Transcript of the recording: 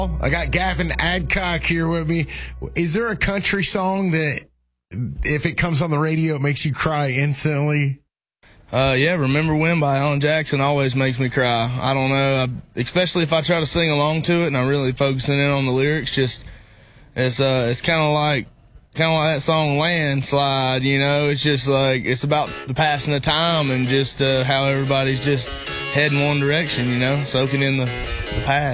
I got Gavin Adcock here with me. Is there a country song that, if it comes on the radio, it makes you cry instantly? Yeah, Remember When by Alan Jackson always makes me cry. I don't know, especially if I try to sing along to it and I'm really focusing in on the lyrics. Just it's kind of like that song Landslide, you know. It's just like it's about the passing of time and just how everybody's just heading one direction, you know, soaking in the past.